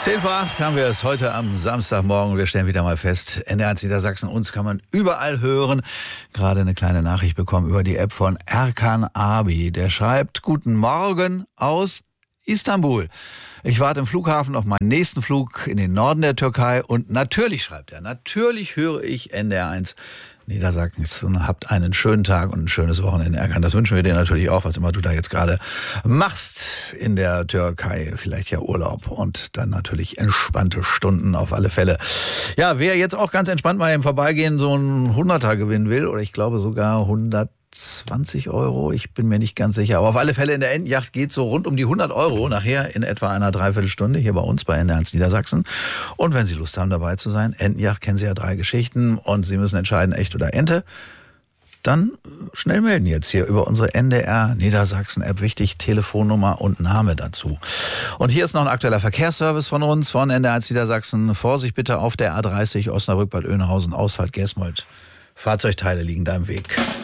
10:08 haben wir es heute am Samstagmorgen. Wir stellen wieder mal fest, NDR1 Niedersachsen, uns kann man überall hören. Gerade eine kleine Nachricht bekommen über die App von Erkan Abi. Der schreibt, guten Morgen aus Istanbul. Ich warte im Flughafen auf meinen nächsten Flug in den Norden der Türkei und natürlich, schreibt er, natürlich höre ich NDR1 Niedersachsen. Habt einen schönen Tag und ein schönes Wochenende, Erkan. Das wünschen wir dir natürlich auch, was immer du da jetzt gerade machst in der Türkei. Vielleicht ja Urlaub und dann natürlich entspannte Stunden auf alle Fälle. Ja, wer jetzt auch ganz entspannt mal im Vorbeigehen so einen 100er gewinnen will, oder ich glaube sogar 120 Euro, ich bin mir nicht ganz sicher. Aber auf alle Fälle in der Entenjacht geht so rund um die 100 Euro nachher in etwa einer Dreiviertelstunde hier bei uns bei NDR1 Niedersachsen. Und wenn Sie Lust haben, dabei zu sein, Entenjacht kennen Sie ja 3 Geschichten und Sie müssen entscheiden, echt oder Ente, dann schnell melden jetzt hier über unsere NDR Niedersachsen App. Wichtig, Telefonnummer und Name dazu. Und hier ist noch ein aktueller Verkehrsservice von uns, von NDR1 Niedersachsen. Vorsicht bitte auf der A30 Osnabrück-Bad Oeynhausen, Ausfahrt Gesmold. Fahrzeugteile liegen da im Weg.